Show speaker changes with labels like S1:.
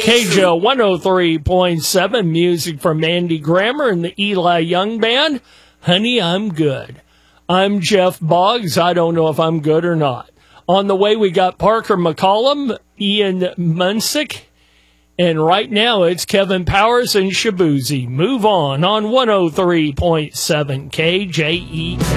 S1: KJO 103.7, music from Andy Grammer and the Eli Young Band. Honey, I'm good. I'm Jeff Boggs. I don't know if I'm good or not. On the way, we got Parker McCollum, Ian Munsick, and right now it's Kevin Powers and Shabuzi. Move on 103.7 KJE.